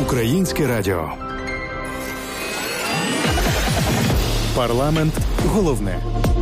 Українське радіо. Парламент головне.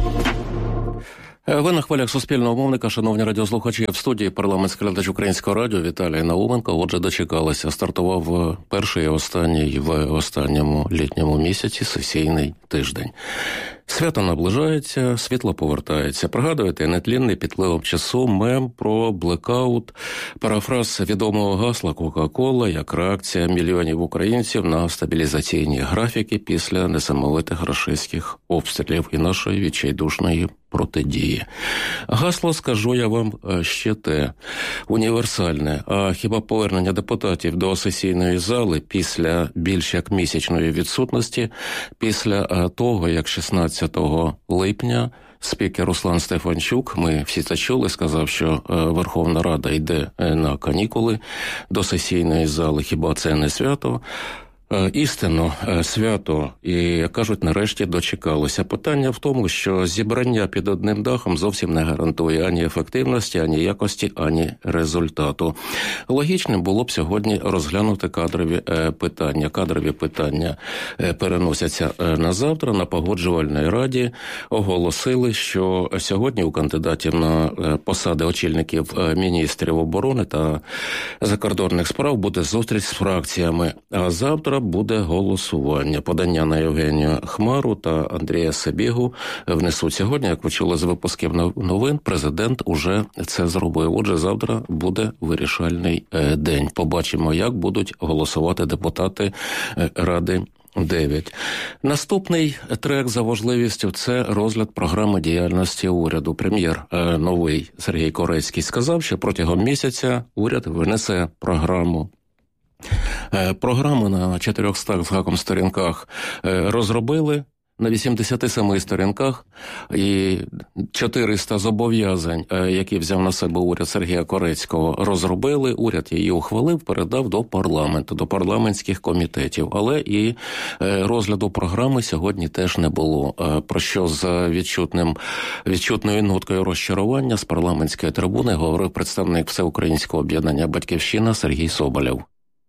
Ви на хвилях Суспільного мовника, шановні радіослухачі, в студії парламентський глядач Українського радіо Віталій Науменко. Отже, дочекалися. Стартував перший і останній в останньому літньому місяці сесійний тиждень. Свято наближається, світло повертається. Пригадуєте, нетлінний підпливом часу мем про блекаут, парафраз відомого гасла Кока-Кола як реакція мільйонів українців на стабілізаційні графіки після несамовитих рашистських обстрілів і нашої відчайдушної протидії. Гасло, скажу я вам ще те, універсальне. А хіба повернення депутатів до сесійної зали після більш як місячної відсутності, після того, як 16 липня спікер Руслан Стефанчук, ми всі це чули, сказав, що Верховна Рада йде на канікули до сесійної зали. Хіба це не свято? Істинно свято, і, кажуть, нарешті дочекалося. Питання в тому, що зібрання під одним дахом зовсім не гарантує ані ефективності, ані якості, ані результату. Логічним було б сьогодні розглянути кадрові питання. Кадрові питання переносяться на завтра. На Погоджувальній раді оголосили, що сьогодні у кандидатів на посади очільників міністрів оборони та закордонних справ буде зустріч з фракціями, а завтра буде голосування. Подання на Євгенію Хмару та Андрія Сабігу внесуть сьогодні. Як ви чули з випусків новин, президент уже це зробив. Отже, завтра буде вирішальний день. Побачимо, як будуть голосувати депутати Ради 9. Наступний трек за важливістю – це розгляд програми діяльності уряду. Прем'єр новий Сергій Корецький сказав, що протягом місяця уряд винесе програму. Програму на 400 з гаком сторінках розробили, на 87 сторінках, і 400 зобов'язань, які взяв на себе уряд Сергія Корецького, розробили. Уряд її ухвалив, передав до парламенту, до парламентських комітетів. Але і розгляду програми сьогодні теж не було. Про що з відчутною ноткою розчарування з парламентської трибуни говорив представник Всеукраїнського об'єднання «Батьківщина» Сергій Соболєв.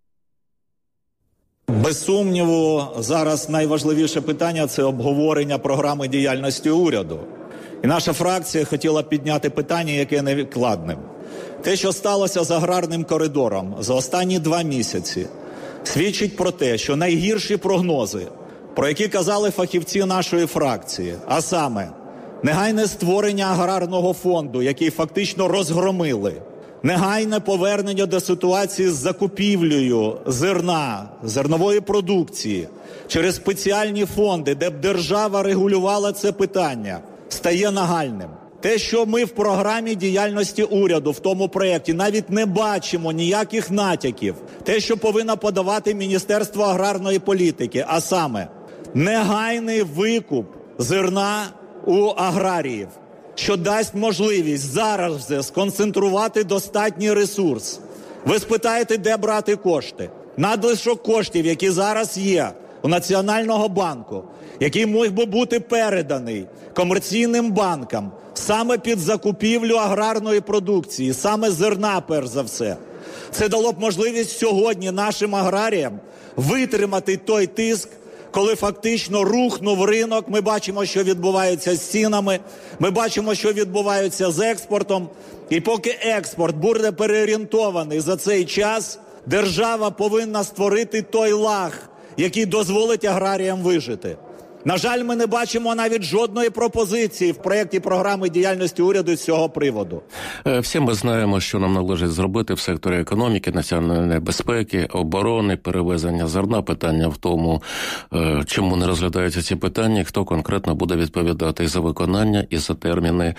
Без сумніву, зараз найважливіше питання – це обговорення програми діяльності уряду. І наша фракція хотіла підняти питання, яке невідкладним. Те, що сталося з аграрним коридором за останні 2 місяці, свідчить про те, що найгірші прогнози, про які казали фахівці нашої фракції, а саме негайне створення аграрного фонду, який фактично розгромили, негайне повернення до ситуації з закупівлею зерна, зернової продукції через спеціальні фонди, де б держава регулювала це питання, стає нагальним. Те, що ми в програмі діяльності уряду, в тому проєкті, навіть не бачимо ніяких натяків. Те, що повинно подавати Міністерство аграрної політики, а саме негайний викуп зерна у аграріїв, що дасть можливість зараз же сконцентрувати достатній ресурс. Ви спитаєте, де брати кошти? Надлишок коштів, які зараз є у Національного банку, який міг би бути переданий комерційним банкам саме під закупівлю аграрної продукції, саме зерна, перш за все. Це дало б можливість сьогодні нашим аграріям витримати той тиск, коли фактично рухнув ринок. Ми бачимо, що відбувається з цінами, ми бачимо, що відбувається з експортом. І поки експорт буде переорієнтований за цей час, держава повинна створити той лаг, який дозволить аграріям вижити. На жаль, ми не бачимо навіть жодної пропозиції в проєкті програми діяльності уряду з цього приводу. Всі ми знаємо, що нам належить зробити в секторі економіки, національної безпеки, оборони, перевезення зерна. Питання в тому, чому не розглядаються ці питання, хто конкретно буде відповідати і за виконання, і за терміни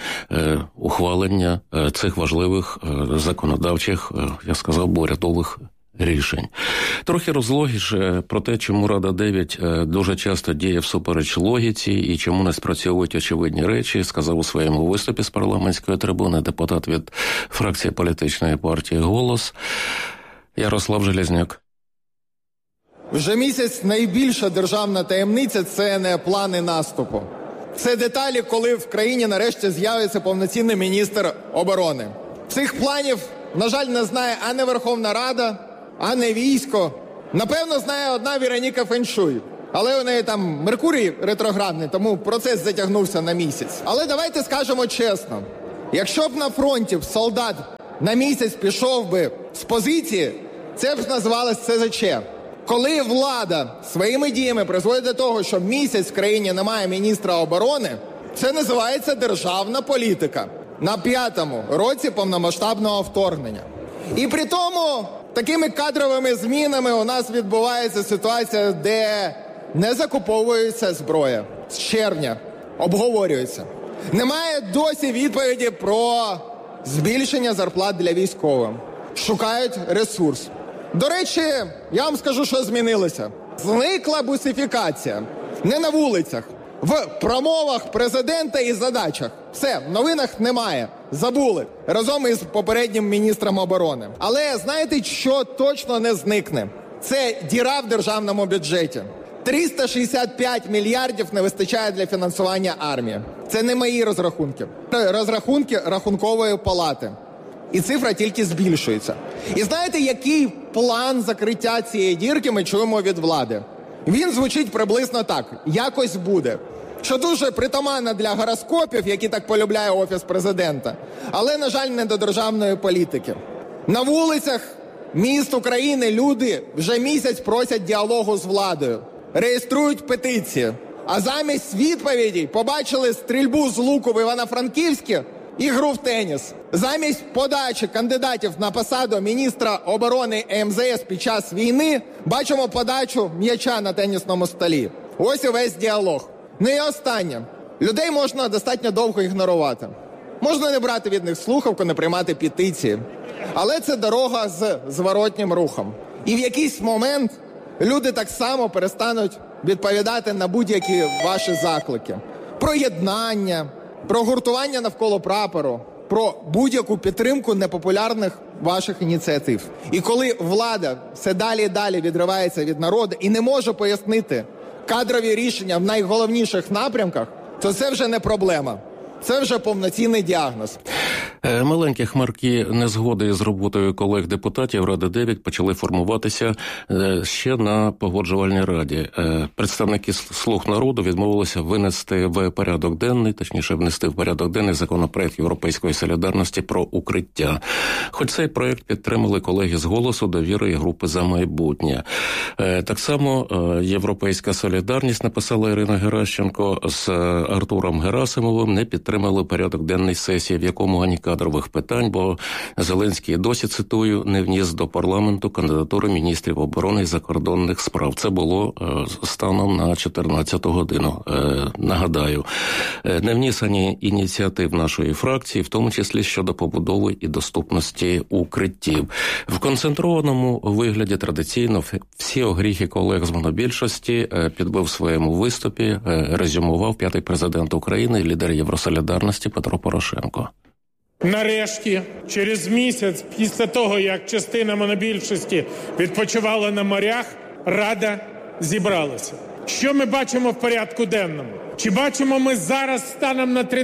ухвалення цих важливих законодавчих, я сказав, урядових рішень. Трохи розлогіше про те, чому Рада 9 дуже часто діє всупереч логіці і чому не спрацьовують очевидні речі, сказав у своєму виступі з парламентської трибуни депутат від фракції політичної партії «Голос» Ярослав Железняк. Вже місяць найбільша державна таємниця – це не плани наступу. Це деталі, коли в країні нарешті з'явиться повноцінний міністр оборони. Цих планів, на жаль, не знає ані Верховна Рада, ані військо, Напевно, знає одна Вероніка Феншуй. Але у неї там Меркурій ретроградний, тому процес затягнувся на місяць. Але давайте скажемо чесно. Якщо б на фронті солдат на місяць пішов би з позиції, це б називалось ЦЗЧ. Коли влада своїми діями призводить до того, що місяць в країні немає міністра оборони, це називається державна політика. На 5-му році повномасштабного вторгнення. І при тому такими кадровими змінами у нас відбувається ситуація, де не закуповується зброя. З червня обговорюється. Немає досі відповіді про збільшення зарплат для військових. Шукають ресурс. До речі, я вам скажу, що змінилося. Зникла бусифікація. Не на вулицях. В промовах президента і задачах. Все, в новинах немає. Забули. Разом із попереднім міністром оборони. Але знаєте, що точно не зникне? Це діра в державному бюджеті. 365 мільярдів не вистачає для фінансування армії. Це не мої розрахунки. Розрахунки Рахункової палати. І цифра тільки збільшується. І знаєте, який план закриття цієї дірки ми чуємо від влади? Він звучить приблизно так. Якось буде. Що дуже притаманно для гороскопів, які так полюбляє Офіс президента. Але, на жаль, не до державної політики. На вулицях міст України люди вже місяць просять діалогу з владою. Реєструють петиції. А замість відповідей побачили стрільбу з луку в Івано-Франківську і гру в теніс. Замість подачі кандидатів на посаду міністра оборони МЗС під час війни бачимо подачу м'яча на тенісному столі. Ось і весь діалог. Ну і останнє. Людей можна достатньо довго ігнорувати. Можна не брати від них слухавку, не приймати петиції. Але це дорога з зворотнім рухом. І в якийсь момент люди так само перестануть відповідати на будь-які ваші заклики. Про єднання, про гуртування навколо прапору, про будь-яку підтримку непопулярних ваших ініціатив. І коли влада все далі і далі відривається від народу і не може пояснити кадрові рішення в найголовніших напрямках, то це вже не проблема. Це вже повноцінний діагноз. Маленькі хмарки незгоди з роботою колег-депутатів Ради 9 почали формуватися ще на Погоджувальній раді. Представники «Слуг народу» відмовилися винести в порядок денний, точніше внести в порядок денний законопроект Європейської солідарності про укриття. Хоч цей проект підтримали колеги з «Голосу», «Довіри» і групи «За майбутнє». Так само «Європейська солідарність», написала Ірина Геращенко, з Артуром Герасимовим не підтримали порядок денний сесії, в якому ані кадрових питань, бо Зеленський досі, цитую, не вніс до парламенту кандидатури міністрів оборони і закордонних справ. Це було станом на 14 годину. Нагадаю, не вніс ані ініціатив нашої фракції, в тому числі щодо побудови і доступності укриттів. В концентрованому вигляді традиційно всі огріхи колег з монобільшості підбив в своєму виступі, резюмував п'ятий президент України, лідер Євросолідарності Петро Порошенко. Нарешті, через місяць після того, як частина монобільшості відпочивала на морях, Рада зібралася. Що ми бачимо в порядку денному? Чи бачимо ми зараз станом на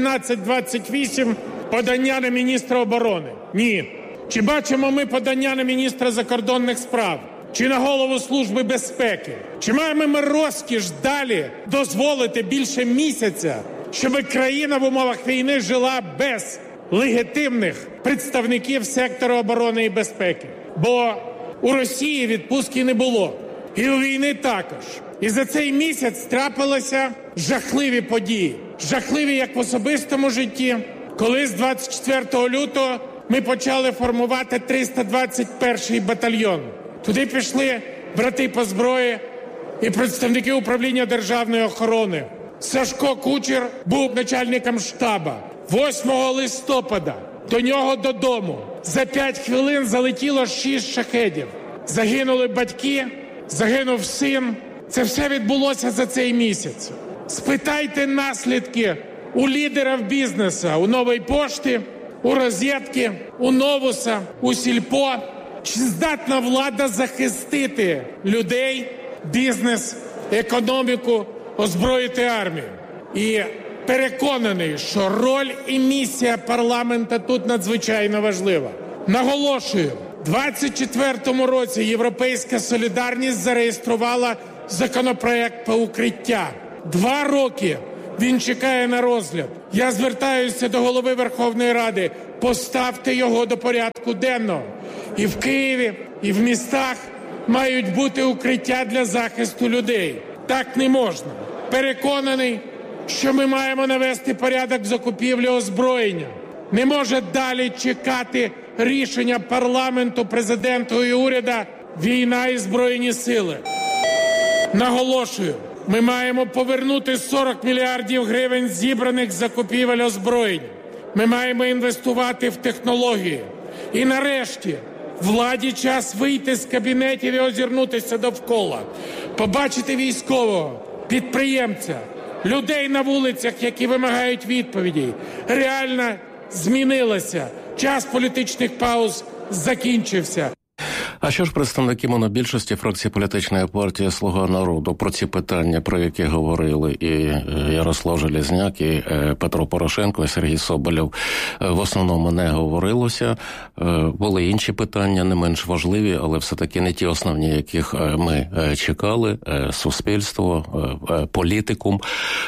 13:28 подання на міністра оборони? Ні. Чи бачимо ми подання на міністра закордонних справ? Чи на голову Служби безпеки? Чи маємо ми розкіш далі дозволити більше місяця, щоб країна в умовах війни жила без легітимних представників сектору оборони і безпеки? Бо у Росії відпустки не було. І у війни також. І за цей місяць трапилися жахливі події. Жахливі як в особистому житті, коли з 24 лютого ми почали формувати 321-й батальйон. Туди пішли брати по зброї і представники управління державної охорони. Сашко Кучер був начальником штабу. 8 листопада до нього додому за 5 хвилин залетіло 6 шахедів. Загинули батьки, загинув син. Це все відбулося за цей місяць. Спитайте наслідки у лідерів бізнесу, у Нової пошти, у Розетки, у Новуса, у Сільпо. Чи здатна влада захистити людей, бізнес, економіку, озброїти армію? І переконаний, що роль і місія парламенту тут надзвичайно важлива. Наголошую, У 2024 році «Європейська солідарність» зареєструвала законопроект по укриття. 2 роки він чекає на розгляд. Я звертаюся до Голови Верховної Ради. Поставте його до порядку денного. І в Києві, і в містах мають бути укриття для захисту людей. Так не можна. Переконаний, що ми маємо навести порядок в закупівлі озброєння. Не може далі чекати рішення парламенту, президента і уряду війна і Збройні сили. Наголошую, ми маємо повернути 40 мільярдів гривень зібраних з закупівель озброєння. Ми маємо інвестувати в технології. І нарешті владі час вийти з кабінетів і озирнутися довкола. Побачити військового, підприємця, людей на вулицях, які вимагають відповідей. Реально змінилося. Час політичних пауз закінчився. А що ж представники монобільшості фракції політичної партії «Слуга народу» про ці питання, про які говорили і Ярослав Железняк, і Петро Порошенко, і Сергій Соболєв, в основному не говорилося. Були інші питання, не менш важливі, але все-таки не ті основні, яких ми чекали, суспільство, політикум.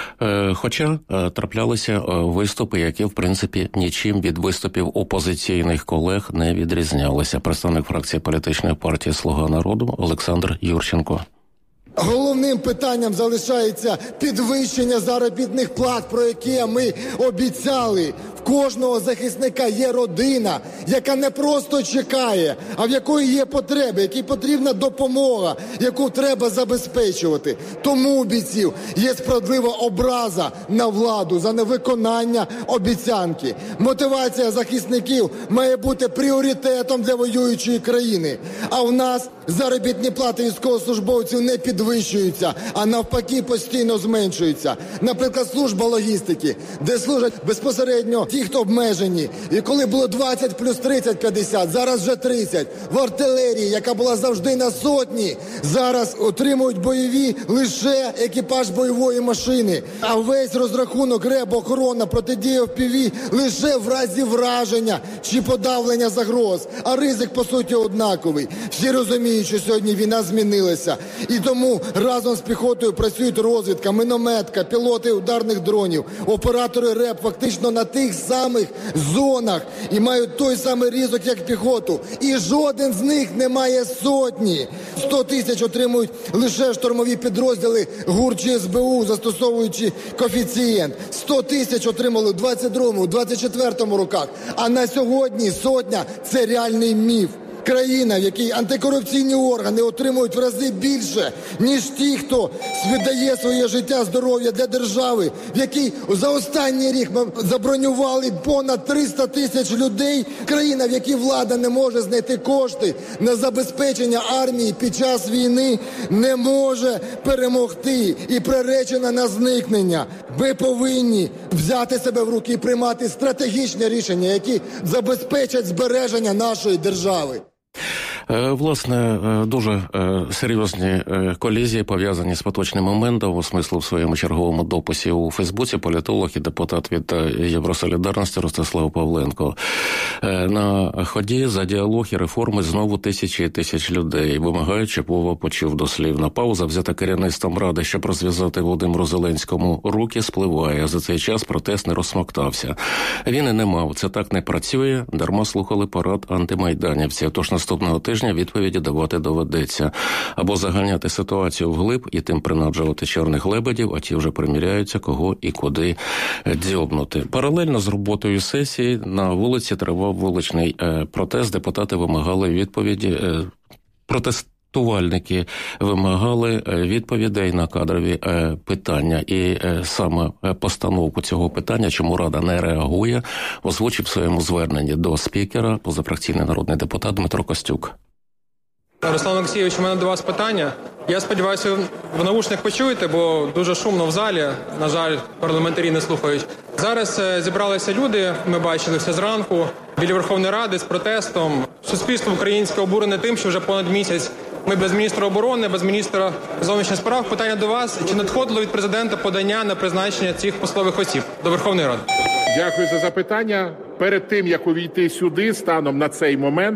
Хоча траплялися виступи, які, в принципі, нічим від виступів опозиційних колег не відрізнялися. Представник фракції політичної партії «Слуга народу» Олександр Юрченко. Головним питанням залишається підвищення заробітних плат, про яке ми обіцяли. В кожного захисника є родина, яка не просто чекає, а в якої є потреби, якій потрібна допомога, яку треба забезпечувати. Тому у бійців є справедлива образа на владу за невиконання обіцянки. Мотивація захисників має бути пріоритетом для воюючої країни. А в нас заробітні плати військовослужбовців не підвищуються, а навпаки постійно зменшуються. Наприклад, служба логістики, де служать безпосередньо ті, хто обмежені. І коли було 20 плюс 30-50, зараз вже 30. В артилерії, яка була завжди на сотні, зараз отримують бойові лише екіпаж бойової машини. А весь розрахунок РЕБ, охорона, протидія FPV лише в разі враження чи подавлення загроз. А ризик, по суті, однаковий. Всі розуміють, що сьогодні війна змінилася. І тому разом з піхотою працюють розвідка, мінометка, пілоти ударних дронів, оператори РЕБ фактично на тих самих зонах і мають той самий ризик, як піхоту. І жоден з них не має сотні. 100 тисяч отримують лише штурмові підрозділи ГУР чи СБУ, застосовуючи коефіцієнт. 100 тисяч отримали у 22-му, у 24-му роках. А на сьогодні сотня – це реальний міф. Країна, в якій антикорупційні органи отримують в рази більше, ніж ті, хто віддає своє життя, здоров'я для держави, в якій за останній рік ми забронювали понад 300 тисяч людей. Країна, в якій влада не може знайти кошти на забезпечення армії під час війни, не може перемогти і приречена на зникнення. Ми повинні взяти себе в руки і приймати стратегічні рішення, які забезпечать збереження нашої держави. Власне, дуже серйозні колізії пов'язані з поточним моментом, у смислу в своєму черговому дописі у Фейсбуці політолог і депутат від Євросолідарності Ростислав Павленко. На ході за діалог і реформи знову тисячі і тисяч людей вимагають, щоб Вова почув дослівна пауза, взята керівництвом Ради, щоб розв'язати Володимиру Зеленському руки, спливає. За цей час протест не розсмоктався. Він і не мав. Це так не працює. Дарма слухали парад антимайданівців. Тож наступного тижня відповіді давати доведеться. Або заганяти ситуацію вглиб і тим принаджувати чорних лебедів, а ті вже приміряються, кого і куди дзьобнути. Паралельно з роботою сесії на вулиці тривав вуличний протест. Депутати вимагали відповіді. Протестувальники вимагали відповідей на кадрові питання. І саме постановку цього питання, чому Рада не реагує, озвучив в своєму зверненні до спікера позафракційний народний депутат Дмитро Костюк. Руслан Олексійович, у мене до вас питання. Я сподіваюся, в навушниках почуєте, бо дуже шумно в залі. На жаль, парламентарі не слухають. Зараз зібралися люди, ми бачили все зранку, біля Верховної Ради з протестом. Суспільство українське обурене тим, що вже понад місяць ми без міністра оборони, без міністра зовнішніх справ. Питання до вас, чи надходило від президента подання на призначення цих посадових осіб до Верховної Ради? Дякую за запитання. Перед тим, як увійти сюди, станом на цей момент,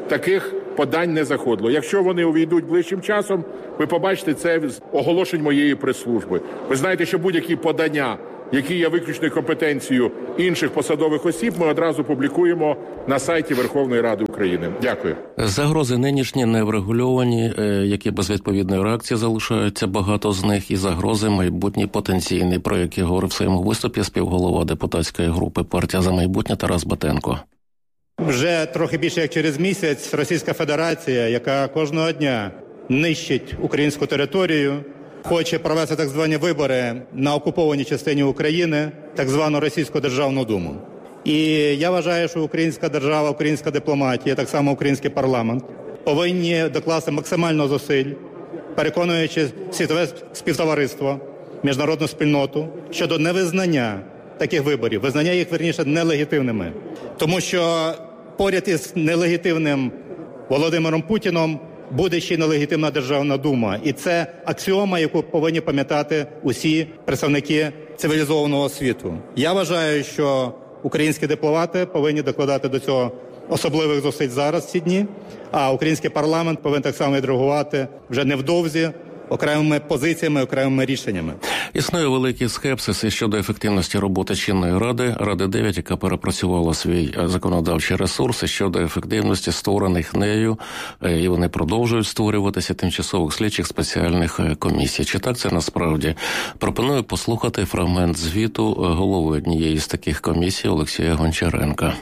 таких подань не заходило. Якщо вони увійдуть ближчим часом, ви побачите це з оголошень моєї прес-служби. Ви знаєте, що будь-які подання, які є виключною компетенцією інших посадових осіб, ми одразу публікуємо на сайті Верховної Ради України. Дякую. Загрози нинішні не врегульовані, які без відповідної реакції залишаються, багато з них, і загрози майбутні потенційні, про які говорив в своєму виступі співголова депутатської групи «Партія за майбутнє» Тарас Батенко. Вже трохи більше як через місяць Російська Федерація, яка кожного дня нищить українську територію, хоче провести так звані вибори на окупованій частині України, так звану Російську Державну Думу. І я вважаю, що українська держава, українська дипломатія, так само український парламент повинні докласти максимально зусиль, переконуючи світове співтовариство, міжнародну спільноту щодо невизнання таких виборів, визнання їх, вірніше, нелегітимними. Тому що поряд із нелегітимним Володимиром Путіном буде ще й нелегітимна Державна Дума. І це аксіома, яку повинні пам'ятати усі представники цивілізованого світу. Я вважаю, що українські дипломати повинні докладати до цього особливих зусиль зараз, ці дні, а український парламент повинен так само відреагувати вже невдовзі, окремими позиціями, окремими рішеннями. Існує великий скепсис щодо ефективності роботи чинної Ради 9, яка перепрацювала свій законодавчий ресурс, щодо ефективності створених нею, і вони продовжують створюватися, тимчасових слідчих спеціальних комісій. Чи так це насправді? Пропоную послухати фрагмент звіту голови однієї з таких комісій Олексія Гончаренка.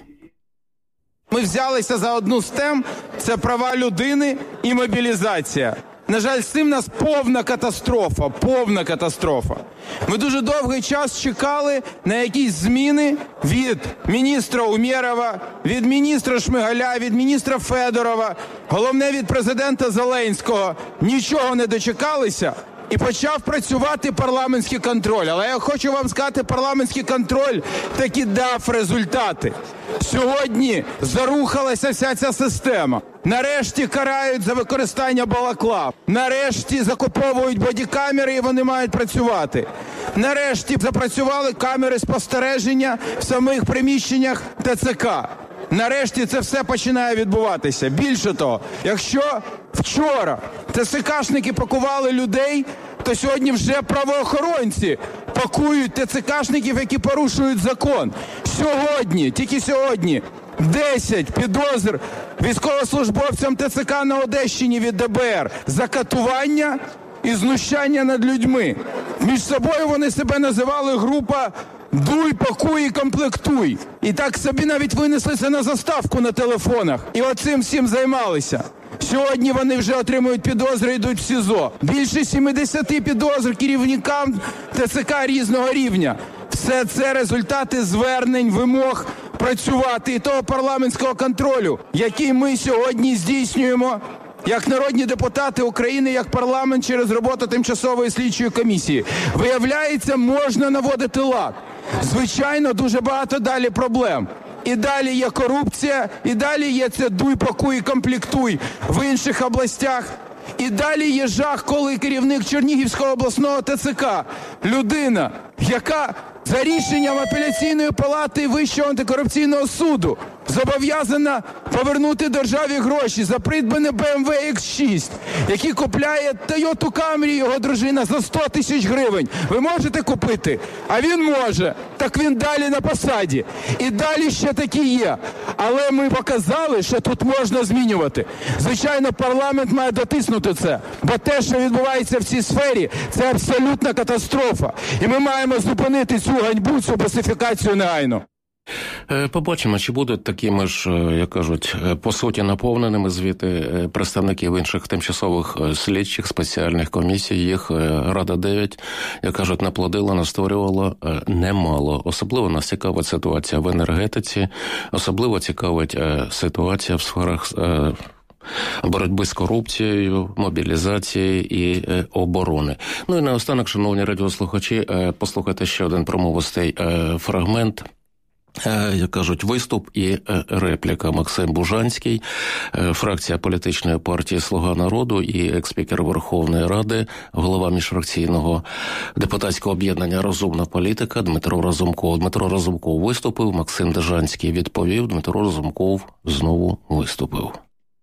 Ми взялися за одну з тем – це права людини і мобілізація. На жаль, з цим у нас повна катастрофа. Ми дуже довгий час чекали на якісь зміни від міністра Умєрова, від міністра Шмигаля, від міністра Федорова, головне від президента Зеленського. Нічого не дочекалися. І почав працювати парламентський контроль. Але я хочу вам сказати, парламентський контроль таки дав результати. Сьогодні зарухалася вся ця система. Нарешті карають за використання балаклав. Нарешті закуповують бодікамери і вони мають працювати. Нарешті запрацювали камери спостереження в самих приміщеннях ТЦК. Нарешті це все починає відбуватися. Більше того, якщо вчора ТЦКшники пакували людей, то сьогодні вже правоохоронці пакують ТЦКшників, які порушують закон. Сьогодні, тільки сьогодні, 10 підозр військовослужбовцям ТЦК на Одещині від ДБР за катування і знущання над людьми. Між собою вони себе називали група «Дуй, пакуй і комплектуй». І так собі навіть винесли це на заставку на телефонах. І оцим всім займалися. Сьогодні вони вже отримують підозри і йдуть в СІЗО. Більше 70 підозр керівникам ТЦК різного рівня. Все це результати звернень, вимог працювати і того парламентського контролю, який ми сьогодні здійснюємо як народні депутати України, як парламент через роботу тимчасової слідчої комісії. Виявляється, можна наводити лад. Звичайно, дуже багато далі проблем. І далі є корупція, і далі є це «дуй, пакуй і комплектуй» в інших областях. І далі є жах, коли керівник Чернігівського обласного ТЦК, людина, яка за рішенням апеляційної палати Вищого антикорупційного суду зобов'язана повернути державі гроші за придбане BMW X6, який купляє Toyota Camry його дружина за 100 тисяч гривень. Ви можете купити? А він може. Так він далі на посаді. І далі ще такі є. Але ми показали, що тут можна змінювати. Звичайно, парламент має дотиснути це. Бо те, що відбувається в цій сфері, це абсолютна катастрофа. І ми маємо зупинити цю ганьбу, цю босифікацію негайно. Побачимо, чи будуть такими ж, як кажуть, по суті наповненими звіти представників інших тимчасових слідчих спеціальних комісій. Їх Рада 9, як кажуть, наплодила, настворювала немало. Особливо нас цікавить ситуація в енергетиці, особливо цікавить ситуація в сферах боротьби з корупцією, мобілізації і оборони. Ну і наостанок, шановні радіослухачі, послухайте ще один промовистий фрагмент. Як кажуть, виступ і репліка. Максим Бужанський, фракція політичної партії «Слуга народу» і експікер Верховної Ради, голова міжфракційного депутатського об'єднання «Розумна політика» Дмитро Разумков. Дмитро Разумков виступив, Максим Бужанський відповів, Дмитро Разумков знову виступив.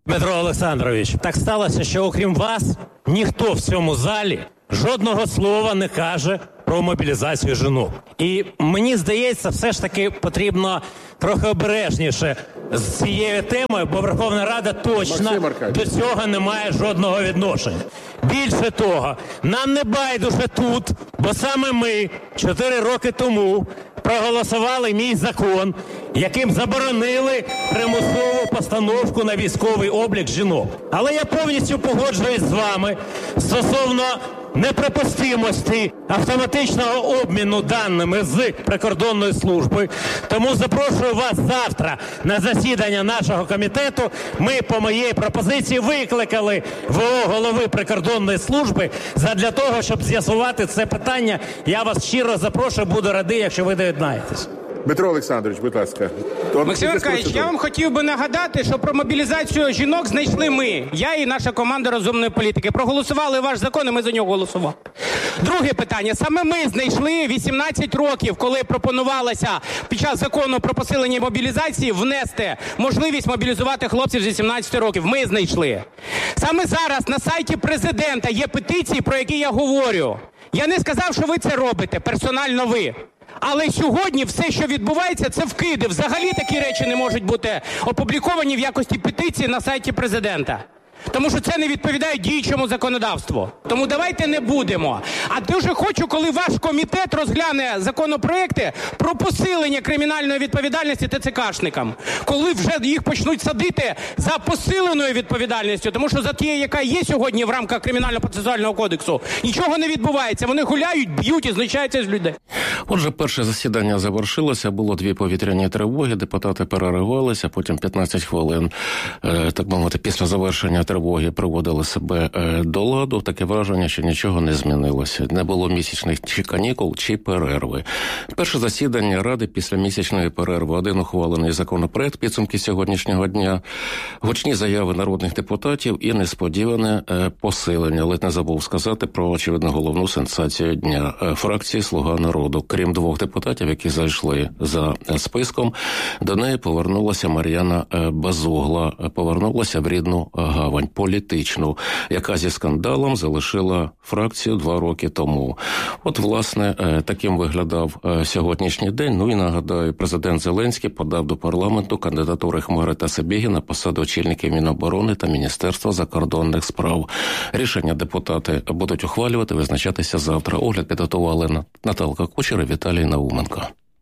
Дмитро Олександрович, так сталося, що окрім вас, ніхто в цьому залі жодного слова не каже про мобілізацію жінок. І мені здається, все ж таки потрібно трохи обережніше з цією темою, бо Верховна Рада точно до цього не має жодного відношення. Більше того, нам не байдуже тут, бо саме ми 4 роки тому проголосували мій закон, яким заборонили примусову постановку на військовий облік жінок. Але я повністю погоджуюсь з вами стосовно неприпустимості автоматичного обміну даними з прикордонної служби. Тому запрошую вас завтра на засідання нашого комітету. Ми по моїй пропозиції викликали ВО голови прикордонної служби задля того, щоб з'ясувати це питання. Я вас щиро запрошую, буду радий, якщо ви доєднаєтесь. Дмитро Олександрович, будь ласка. Максим Аркадійович, я вам хотів би нагадати, що про мобілізацію жінок знайшли ми. Я і наша команда розумної політики. Проголосували ваш закон, і ми за нього голосували. Друге питання. Саме ми знайшли 18 років, коли пропонувалося під час закону про посилення мобілізації внести можливість мобілізувати хлопців з 18 років. Ми знайшли. Саме зараз на сайті президента є петиції, про які я говорю. Я не сказав, що ви це робите, персонально ви. Але сьогодні все, що відбувається, це вкиди. Взагалі такі речі не можуть бути опубліковані в якості петиції на сайті президента. Тому що це не відповідає діючому законодавству. Тому давайте не будемо. А дуже хочу, коли ваш комітет розгляне законопроекти про посилення кримінальної відповідальності ТЦКшникам. Коли вже їх почнуть садити за посиленою відповідальністю. Тому що за тією, яка є сьогодні в рамках Кримінально-процесуального кодексу, нічого не відбувається. Вони гуляють, б'ють і знущаються з людей. Отже, перше засідання завершилося, було 2 повітряні тривоги, депутати переривалися, потім 15 хвилин, так мовити, після завершення тривоги приводили себе до ладу. Таке враження, що нічого не змінилося. Не було місячних чи канікул, чи перерви. Перше засідання Ради після місячної перерви. 1 ухвалений законопроект, підсумки сьогоднішнього дня, гучні заяви народних депутатів і несподіване посилення. Ледь не забув сказати про, очевидно, головну сенсацію дня. Фракції «Слуга народу». Крім 2 депутатів, які зайшли за списком, до неї повернулася Мар'яна Безугла. Повернулася в рідну гавань політичну, яка зі скандалом залишила фракцію 2 роки тому. От, власне, таким виглядав сьогоднішній день. Ну і нагадаю, президент Зеленський подав до парламенту кандидатури Хмари та Сибіги на посаду очільників Міноборони та Міністерства закордонних справ. Рішення депутати будуть ухвалювати, визначатися завтра. Огляд підготували Наталка Кучер і Віталій Науменко.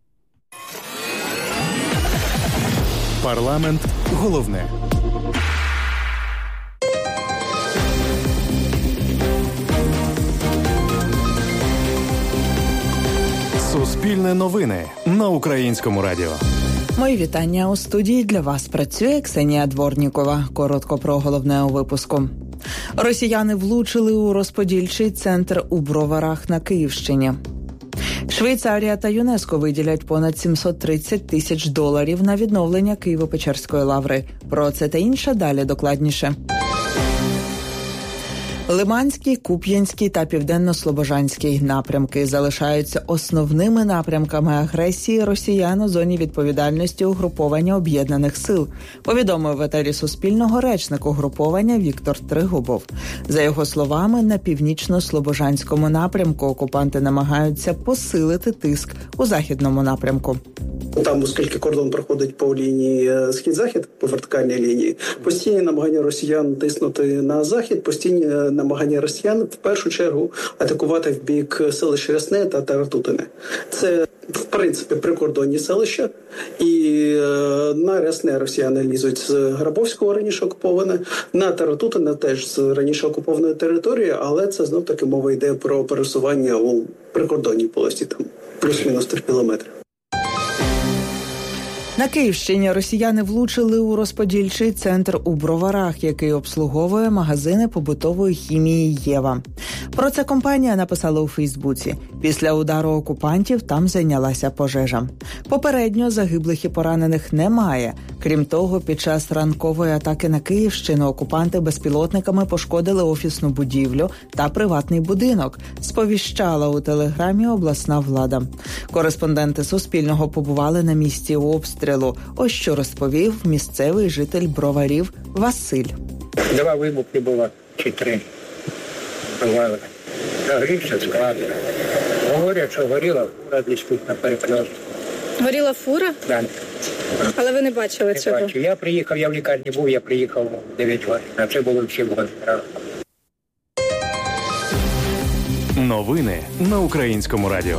Парламент головне. Суспільне новини на Українському радіо. Мої вітання. У студії для вас працює Ксенія Дворнікова. Коротко про головне у випуску. Росіяни влучили у розподільчий центр у Броварах на Київщині. Швейцарія та ЮНЕСКО виділять понад $730 тисяч на відновлення Києво-Печерської лаври. Про це та інше далі докладніше. Лиманський, Куп'янський та Південно-Слобожанський напрямки залишаються основними напрямками агресії росіян у зоні відповідальності угруповання Об'єднаних сил, повідомив в етері Суспільного речник угруповання Віктор Тригубов. За його словами, на північно-слобожанському напрямку окупанти намагаються посилити тиск у західному напрямку. Там, оскільки кордон проходить по лінії схід-захід, по вертикальній лінії, постійні намагання росіян тиснути на захід, постійні намагання росіян в першу чергу атакувати в бік селища Рясне та Таратутине. Це, в принципі, прикордонні селища, і на Рясне росіяни лізуть з Грабовського, раніше окуповане, на Таратутине теж з раніше окупованої території, але це знов-таки мова йде про пересування у прикордонній полості, там плюс-мінус 3 кілометри. На Київщині росіяни влучили у розподільчий центр у Броварах, який обслуговує магазини побутової хімії «Єва». Про це компанія написала у Фейсбуці. Після удару окупантів там зайнялася пожежа. Попередньо загиблих і поранених немає. Крім того, під час ранкової атаки на Київщину окупанти безпілотниками пошкодили офісну будівлю та приватний будинок, сповіщала у Телеграмі обласна влада. Кореспонденти Суспільного побували на місці обстрілу. Ось що розповів місцевий житель Броварів Василь. 2 вибухи було, чи 3. Бували. Загрівся склад. Говорять, що горіла фура десь тут на перекрестку. Горіла фура? Так. Але ви не бачили цього? Не бачу. Я приїхав, я в лікарні був, я приїхав в 9 годин. А це було всі години. Новини на Українському радіо.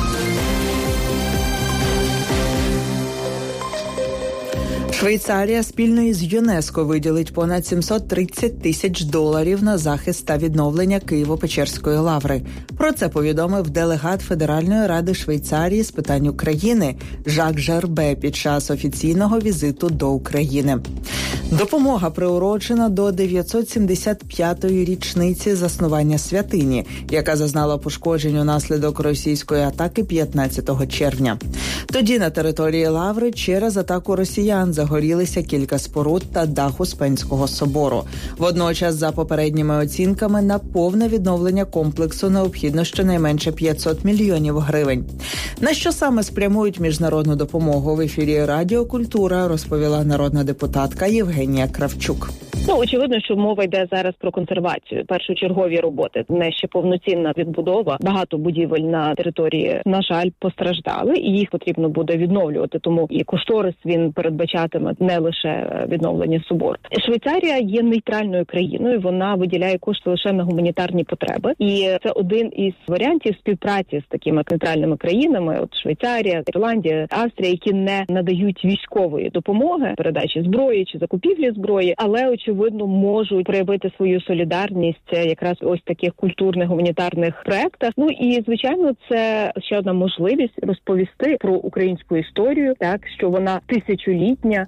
Швейцарія спільно із ЮНЕСКО виділить понад $730 тисяч на захист та відновлення Києво-Печерської лаври. Про це повідомив делегат Федеральної ради Швейцарії з питань України Жак Жербе під час офіційного візиту до України. Допомога приурочена до 975-ї річниці заснування святині, яка зазнала пошкоджень унаслідок російської атаки 15 червня. Тоді на території лаври через атаку росіян загорілися кілька споруд та дах Успенського собору. Водночас, за попередніми оцінками, на повне відновлення комплексу необхідно щонайменше 500 мільйонів гривень. На що саме спрямують міжнародну допомогу, в ефірі Радіо Культура розповіла народна депутатка Євгенія Кравчук. Очевидно, що мова йде зараз про консервацію, першочергові роботи, не ще повноцінна відбудова. Багато будівель на території, на жаль, постраждали, і їх потрібно буде відновлювати. Тому і кошторис він передбачатиме не лише відновлення собору. Швейцарія є нейтральною країною, вона виділяє кошти лише на гуманітарні потреби. І це один із варіантів співпраці з такими нейтральними країнами, от Швейцарія, Ірландія, Австрія, які не надають військової допомоги, передачі зброї чи закупівлі зброї, але очевидно, можуть проявити свою солідарність якраз ось таких культурних гуманітарних проєктах. Ну і, звичайно, це ще одна можливість розповісти про українську історію, так, що вона тисячолітня.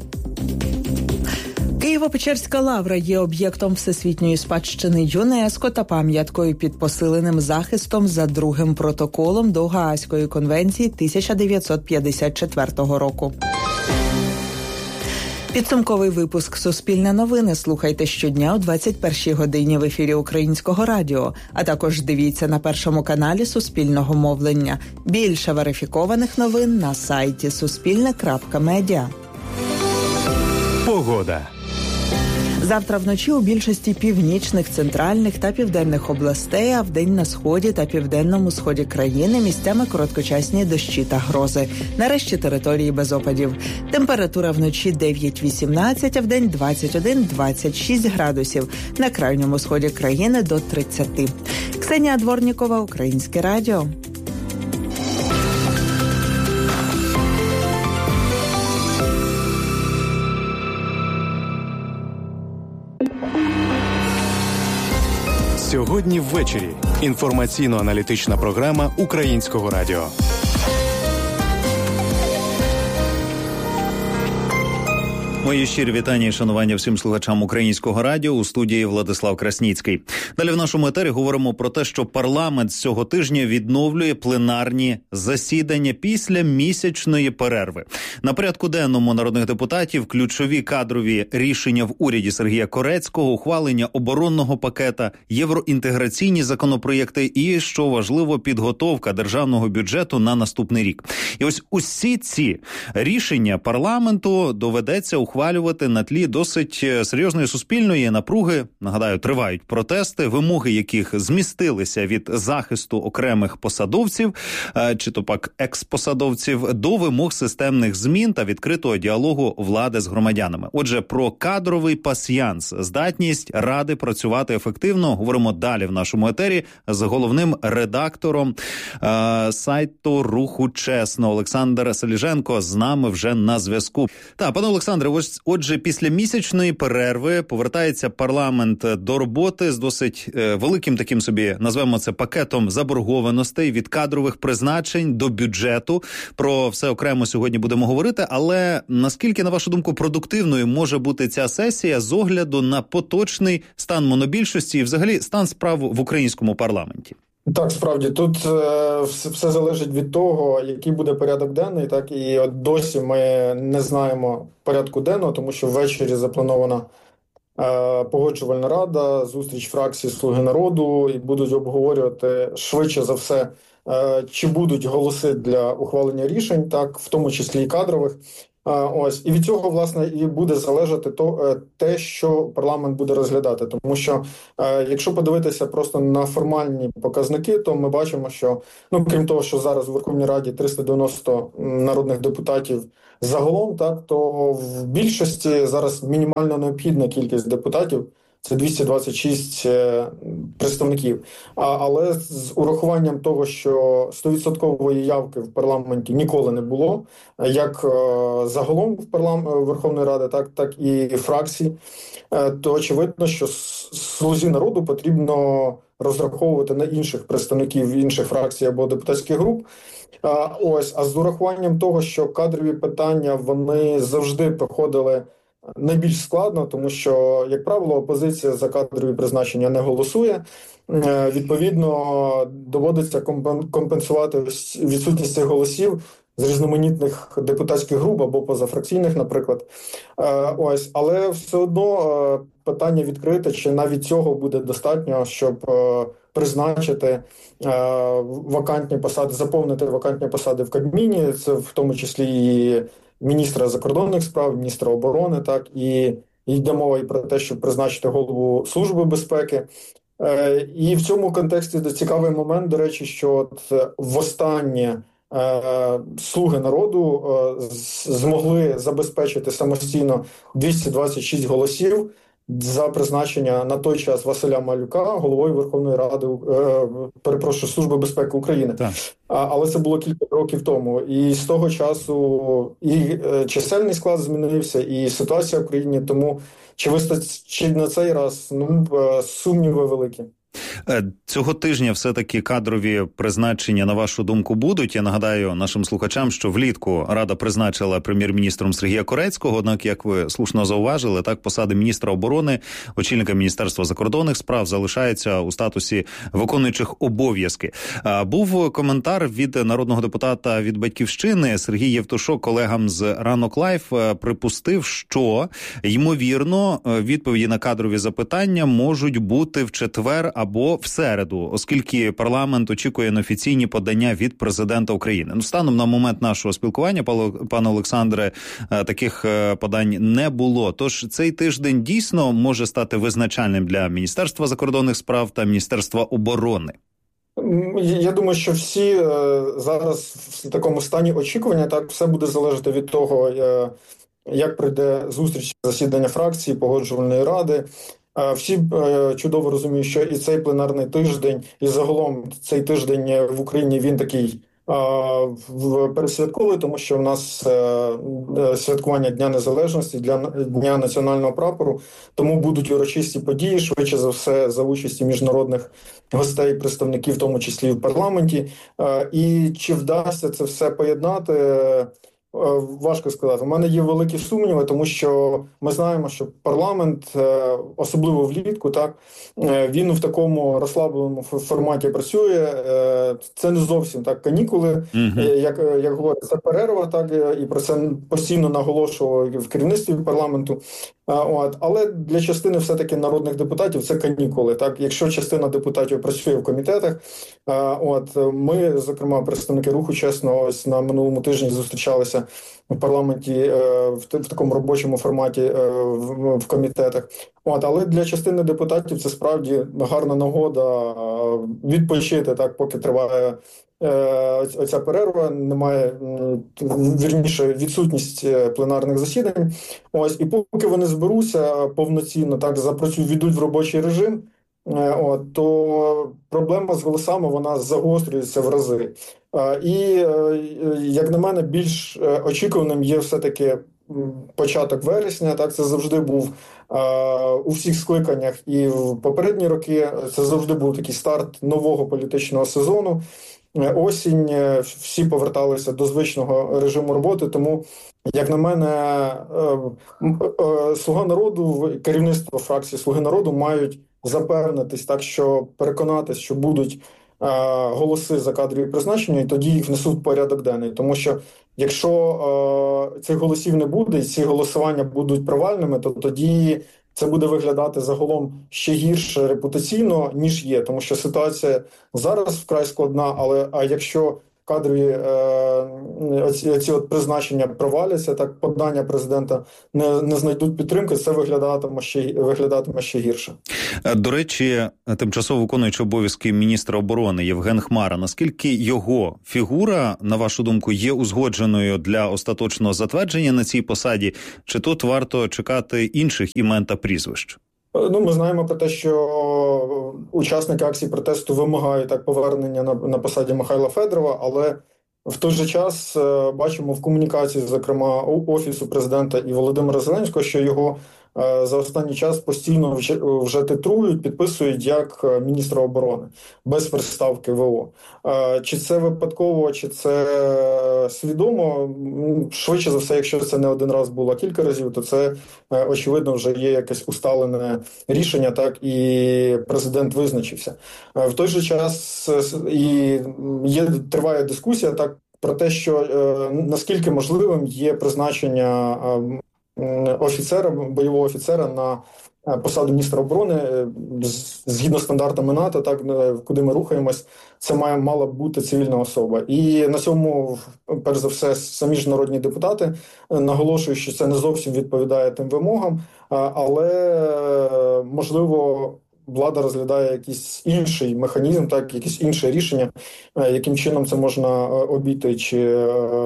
Києво-Печерська лавра є об'єктом всесвітньої спадщини ЮНЕСКО та пам'яткою під посиленим захистом за другим протоколом до Гаазької конвенції 1954 року. Підсумковий випуск «Суспільне новини» слухайте щодня о 21-й годині в ефірі Українського радіо, а також дивіться на Першому каналі Суспільного мовлення. Більше верифікованих новин на сайті suspilne.media. Погода. Завтра вночі у більшості північних, центральних та південних областей, а вдень на сході та південному сході країни місцями короткочасні дощі та грози. Нарешті території без опадів. Температура вночі 9-18, а вдень 21-26 градусів. На крайньому сході країни до 30. Ксенія Дворнікова, Українське радіо. Сьогодні ввечері. Інформаційно-аналітична програма Українського радіо. Мої щирі вітання і шанування всім слухачам Українського радіо, у студії Владислав Красніцький. Далі в нашому етері говоримо про те, що парламент цього тижня відновлює пленарні засідання після місячної перерви. На порядку денному народних депутатів ключові кадрові рішення в уряді Сергія Корецького, ухвалення оборонного пакета, євроінтеграційні законопроєкти і, що важливо, підготовка державного бюджету на наступний рік. І ось усі ці рішення парламенту доведеться ухвалювати на тлі досить серйозної суспільної напруги. Нагадаю, тривають протести, вимоги яких змістилися від захисту окремих посадовців, чи то пак експосадовців, до вимог системних змін та відкритого діалогу влади з громадянами. Отже, про кадровий пасьянс, здатність Ради працювати ефективно, говоримо далі в нашому етері з головним редактором сайту «Руху Чесно» Олександр Селіженко з нами вже на зв'язку. Так, пане Олександре, ось Отже, після місячної перерви повертається парламент до роботи з досить великим таким собі, назвемо це, пакетом заборгованостей від кадрових призначень до бюджету. Про все окремо сьогодні будемо говорити, але наскільки, на вашу думку, продуктивною може бути ця сесія з огляду на поточний стан монобільшості і взагалі стан справ в українському парламенті? Так, справді, тут все залежить від того, який буде порядок денний, так, і от досі ми не знаємо порядку денного, тому що ввечері запланована погоджувальна рада, зустріч фракції «Слуги народу», і будуть обговорювати швидше за все, чи будуть голоси для ухвалення рішень, так, в тому числі і кадрових. Ось, і від цього, власне, і буде залежати те, що парламент буде розглядати. Тому що, якщо подивитися просто на формальні показники, то ми бачимо, що, крім того, що зараз у Верховній Раді 390 народних депутатів загалом, так, то в більшості зараз мінімально необхідна кількість депутатів – це 226 представників. Але з урахуванням того, що 100% явки в парламенті ніколи не було, як загалом в Верховної Ради, так і фракції, то очевидно, що «Слузі народу» потрібно розраховувати на інших представників інших фракцій або депутатських груп. А з урахуванням того, що кадрові питання, вони завжди проходили найбільш складно, тому що, як правило, опозиція за кадрові призначення не голосує. Відповідно, доводиться компенсувати відсутність цих голосів з різноманітних депутатських груп або позафракційних, наприклад. Але все одно питання відкрите, чи навіть цього буде достатньо, щоб призначити вакантні посади, заповнити вакантні посади в Кабміні, це в тому числі і міністра закордонних справ, міністра оборони, так, і йде мова і про те, щоб призначити голову Служби безпеки. І в цьому контексті цікавий момент, до речі, що востаннє «Слуги народу» змогли забезпечити самостійно 226 голосів за призначення на той час Василя Малюка головою Верховної Ради, Служби безпеки України. Так. Але це було кілька років тому. І з того часу і чисельний склад змінився, і ситуація в країні. Тому чи вистачить на цей раз, сумніви великі. Цього тижня все-таки кадрові призначення, на вашу думку, будуть? Я нагадаю нашим слухачам, що влітку Рада призначила прем'єр-міністром Сергія Корецького, однак, як ви слушно зауважили, так посади міністра оборони, очільника Міністерства закордонних справ залишаються у статусі виконуючих обов'язки. Був коментар від народного депутата від «Батьківщини» Сергій Євтушок колегам з «Ранок Лайф» припустив, що, ймовірно, відповіді на кадрові запитання можуть бути в четвер або в середу, оскільки парламент очікує на офіційні подання від президента України. Станом на момент нашого спілкування, пане Олександре, таких подань не було. Тож цей тиждень дійсно може стати визначальним для Міністерства закордонних справ та Міністерства оборони. Я думаю, що всі зараз в такому стані очікування, так, все буде залежати від того, як прийде зустріч, засідання фракції, погоджувальної ради. Всі чудово розуміють, що і цей пленарний тиждень, і загалом цей тиждень в Україні, він такий пересвятковий, тому що в нас святкування Дня Незалежності, Дня національного прапору, тому будуть урочисті події, швидше за все, за участі міжнародних гостей, представників, в тому числі і в парламенті. І чи вдасться це все поєднати, важко сказати. У мене є великі сумніви, тому що ми знаємо, що парламент, особливо влітку, так, він в такому розслабленому форматі працює. Це не зовсім так канікули, як говорять, це перерва, так, і про це постійно наголошував в керівництві парламенту. Але для частини все-таки народних депутатів це канікули. Так, якщо частина депутатів працює в комітетах, ми, зокрема, представники Руху Чесно, ось на минулому тижні зустрічалися в парламенті в такому робочому форматі в комітетах. Але для частини депутатів це справді гарна нагода відпочити, так, поки триває оця перерва, немає, вірніше, відсутність пленарних засідань. І поки вони зберуться повноцінно, так, війдуть в робочий режим, то проблема з голосами, вона загострюється в рази. І, як на мене, більш очікуваним є все-таки початок вересня, так, це завжди був у всіх скликаннях і в попередні роки, це завжди був такий старт нового політичного сезону. Осінь, всі поверталися до звичного режиму роботи, тому, як на мене, «Слуга народу», керівництво фракції «Слуги народу» мають запевнитись так, що переконатись, що будуть голоси за кадрові призначення, і тоді їх внесуть в порядок денний. Тому що якщо цих голосів не буде, і ці голосування будуть провальними, то тоді це буде виглядати загалом ще гірше репутаційно, ніж є. Тому що ситуація зараз вкрай складна, а якщо кадрові ці призначення проваляться, так подання президента не знайдуть підтримки, це виглядатиме ще гірше. До речі, тимчасово виконуючий обов'язки міністра оборони Євген Хмара, наскільки його фігура, на вашу думку, є узгодженою для остаточного затвердження на цій посаді, чи тут варто чекати інших імен та прізвищ? Ми знаємо про те, що учасники акції протесту вимагають повернення на посаді Михайла Федорова, але в той же час бачимо в комунікації, зокрема, Офісу президента і Володимира Зеленського, що його за останній час постійно вже титрують, підписують як міністра оборони, без приставки ВО. Чи це випадково, чи це свідомо? Швидше за все, якщо це не один раз було, а кілька разів, то це, очевидно, вже є якесь усталене рішення, так, і президент визначився. В той же час триває дискусія так про те, що наскільки можливим є призначення офіцера, бойового офіцера на посаду міністра оборони згідно стандартами НАТО, так, куди ми рухаємось, це мала б бути цивільна особа. І на цьому, перш за все, самі ж народні депутати наголошують, що це не зовсім відповідає тим вимогам, але, можливо, влада розглядає якийсь інший механізм, так, якесь інше рішення, яким чином це можна обійти, чи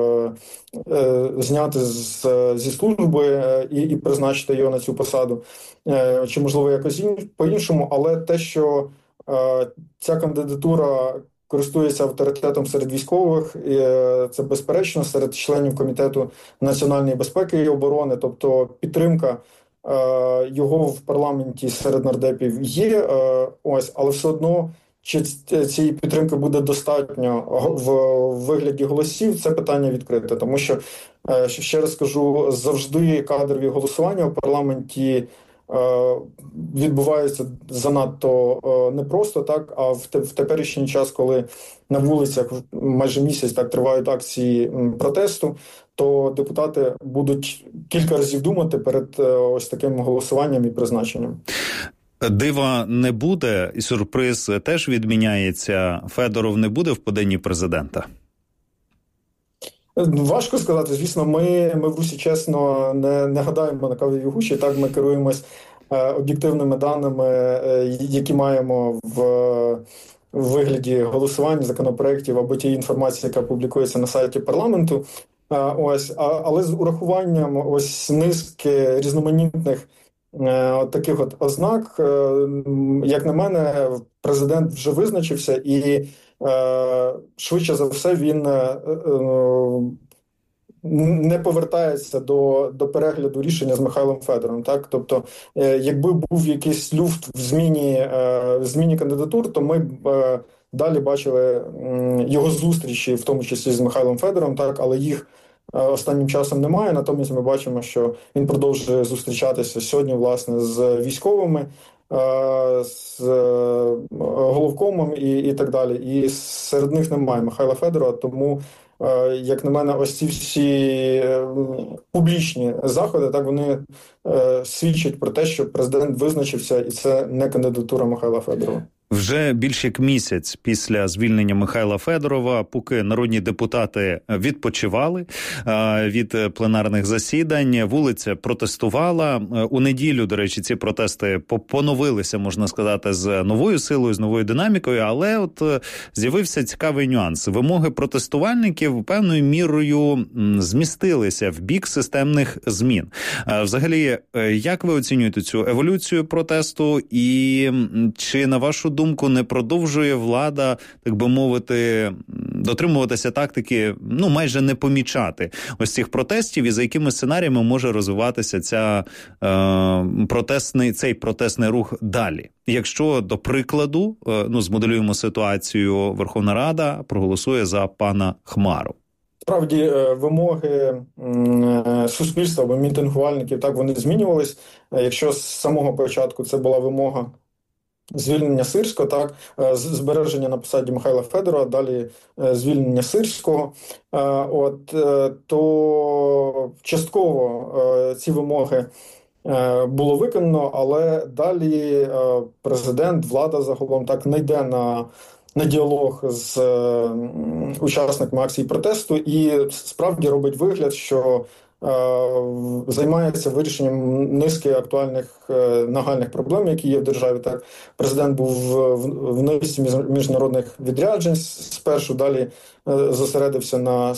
зняти зі служби і призначити його на цю посаду, чи, можливо, якось по-іншому, але те, що ця кандидатура користується авторитетом серед військових, і це безперечно, серед членів Комітету національної безпеки і оборони, тобто підтримка його в парламенті серед нардепів є, але все одно, чи цієї підтримки буде достатньо в вигляді голосів, це питання відкрите. Тому що, ще раз скажу, завжди кадрові голосування в парламенті відбуваються занадто непросто, так, а в теперішній час, коли на вулицях майже місяць так тривають акції протесту, то депутати будуть кілька разів думати перед ось таким голосуванням і призначенням. Дива не буде, і сюрприз теж відміняється. Федоров не буде в поданні президента? Важко сказати. Звісно, ми в Русі, чесно, не гадаємо на кавовій гущі. Так, ми керуємось об'єктивними даними, які маємо в вигляді голосувань, законопроєктів або тієї інформації, яка публікується на сайті парламенту. Але з урахуванням ось низки різноманітних таких ознак, як на мене, президент вже визначився і швидше за все він не повертається до перегляду рішення з Михайлом Федоровим. Так? Тобто, якби був якийсь люфт в зміні кандидатур, то ми б далі бачили його зустрічі, в тому числі з Михайлом Федоровим, так? Але їх останнім часом немає, натомість ми бачимо, що він продовжує зустрічатися сьогодні, власне, з військовими, з головкомом і так далі. І серед них немає Михайла Федорова, тому, як на мене, ось ці всі публічні заходи, так, вони свідчать про те, що президент визначився, і це не кандидатура Михайла Федорова. Вже більше як місяць після звільнення Михайла Федорова, поки народні депутати відпочивали від пленарних засідань, вулиця протестувала. У неділю, до речі, ці протести поновилися, можна сказати, з новою силою, з новою динамікою, але от з'явився цікавий нюанс. Вимоги протестувальників певною мірою змістилися в бік системних змін. Взагалі, як ви оцінюєте цю еволюцію протесту і чи, на вашу думку, не продовжує влада, так би мовити, дотримуватися тактики, майже не помічати ось цих протестів, і за якими сценаріями може розвиватися цей протестний рух далі. Якщо, до прикладу, змоделюємо ситуацію, Верховна Рада проголосує за пана Хмару. Справді, вимоги суспільства або мітингувальників, так, вони змінювались. Якщо з самого початку це була вимога звільнення Сирського, так, збереження на посаді Михайла Федорова, далі звільнення Сирського, то частково ці вимоги було виконано, але далі президент, влада загалом так не йде на діалог з учасниками акції протесту і справді робить вигляд, що займається вирішенням низки актуальних нагальних проблем, які є в державі. Так, президент був в низці міжнародних відряджень спершу, далі зосередився на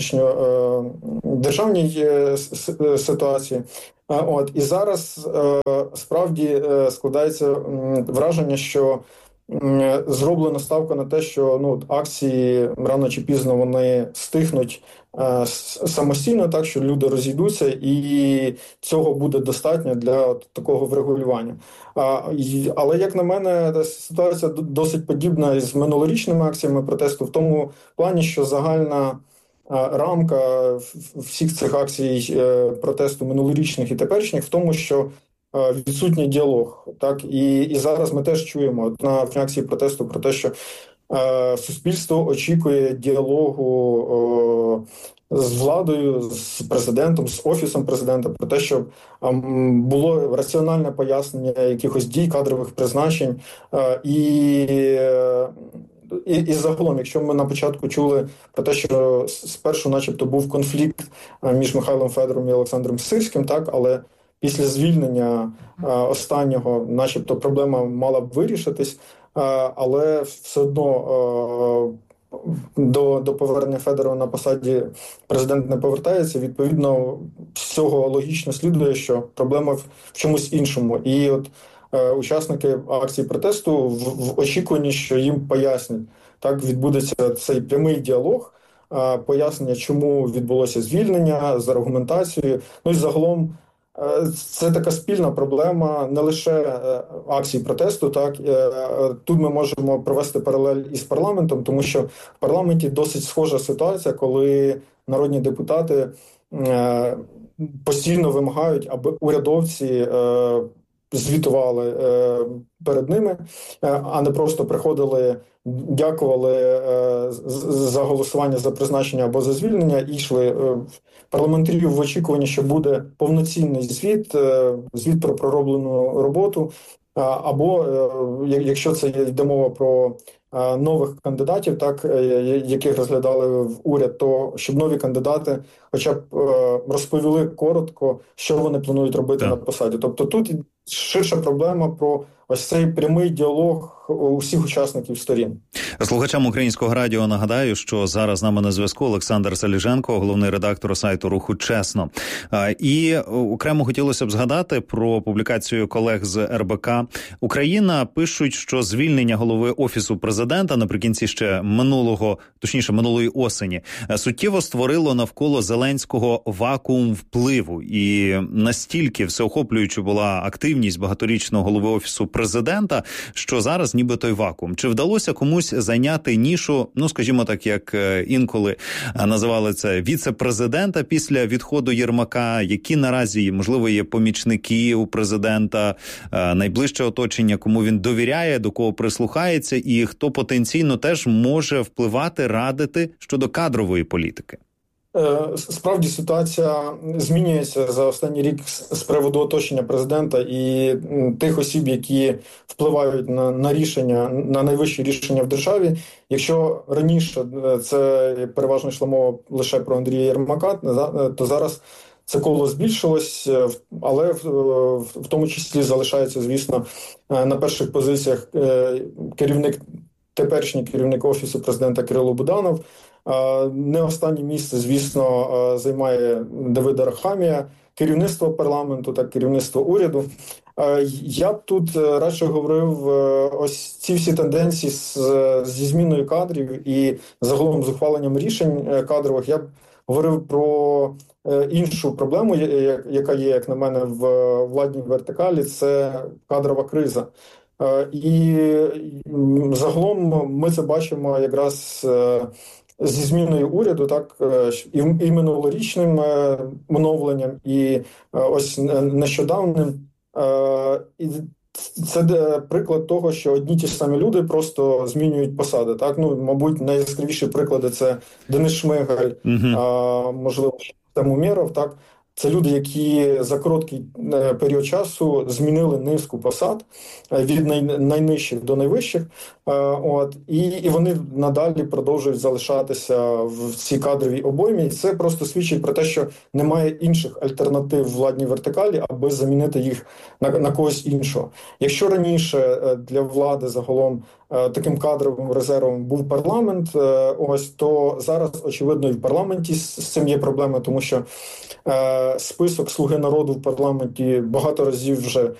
внутрішньодержавній ситуації. І зараз справді складається враження, що зроблена ставка на те, що акції рано чи пізно вони стихнуть самостійно, так що люди розійдуться, і цього буде достатньо для такого врегулювання. Але, як на мене, ситуація досить подібна із минулорічними акціями протесту в тому плані, що загальна рамка всіх цих акцій протесту минулорічних і теперішніх в тому, що відсутній діалог. Так? І зараз ми теж чуємо на акції протесту про те, що суспільство очікує діалогу з владою, з президентом, з офісом президента, про те, щоб було раціональне пояснення якихось дій, кадрових призначень. І загалом, якщо ми на початку чули про те, що спершу начебто був конфлікт між Михайлом Федоровим і Олександром Сирським, так, але після звільнення останнього начебто проблема мала б вирішитись, але все одно до повернення Федорова на посаді президент не повертається. Відповідно, з цього логічно слідує, що проблема в чомусь іншому. І от учасники акції протесту в очікуванні, що їм пояснять. Так відбудеться цей прямий діалог, пояснення, чому відбулося звільнення, з аргументацією. І загалом це така спільна проблема не лише акцій протесту. Так тут ми можемо провести паралель із парламентом, тому що в парламенті досить схожа ситуація, коли народні депутати постійно вимагають, аби урядовці звітували перед ними, а не просто приходили, дякували за голосування за призначення або за звільнення і йшли. Парламентарів в очікуванні, що буде повноцінний звіт про пророблену роботу, або, якщо це йде мова про нових кандидатів, так, яких розглядали в уряд, то щоб нові кандидати хоча б розповіли коротко, що вони планують робити на посаді. Тобто тут ширша проблема про ось цей прямий діалог усіх учасників сторін. Слухачам Українського радіо нагадаю, що зараз з нами на зв'язку Олександр Саліженко, головний редактор сайту «Руху Чесно». І окремо хотілося б згадати про публікацію колег з РБК. Україна пишуть, що звільнення голови Офісу президента наприкінці ще минулої осені суттєво створило навколо Зеленського вакуум впливу. І настільки всеохоплююча була активність багаторічного голови Офісу президента, що зараз ніби той вакуум. Чи вдалося комусь зайняти нішу, скажімо так, як інколи називали це, віце-президента після відходу Єрмака, які наразі, можливо, є помічники у президента, найближче оточення, кому він довіряє, до кого прислухається, і хто потенційно теж може впливати, радити щодо кадрової політики? Справді ситуація змінюється за останній рік з приводу оточення президента і тих осіб, які впливають на рішення, на найвищі рішення в державі. Якщо раніше це переважно йшла мова лише про Андрія Єрмака, то зараз це коло збільшилось, але в тому числі залишається, звісно, на перших позиціях теперішній керівник Офісу президента Кирило Буданов. Не останнє місце, звісно, займає Давид Арахамія, керівництво парламенту та керівництво уряду. Я б тут радше говорив ось ці всі тенденції зі зміною кадрів і загалом з ухваленням рішень кадрових. Я б говорив про іншу проблему, яка є, як на мене, в владній вертикалі, це кадрова криза. І загалом ми це бачимо якраз зі зміною уряду, так, і минулорічним оновленням, і ось нещодавним. І це приклад того, що одні ті ж самі люди просто змінюють посади. Так? Ну, мабуть, найяскравіші приклади – це Денис Шмигаль, можливо, Артем Умєров, так? Це люди, які за короткий період часу змінили низку посад від найнижчих до найвищих. І вони надалі продовжують залишатися в цій кадровій обоймі. І це просто свідчить про те, що немає інших альтернатив в владній вертикалі, аби замінити їх на когось іншого. Якщо раніше для влади загалом таким кадровим резервом був парламент, то зараз, очевидно, і в парламенті з цим є проблеми, тому що список «Слуги народу» в парламенті багато разів вже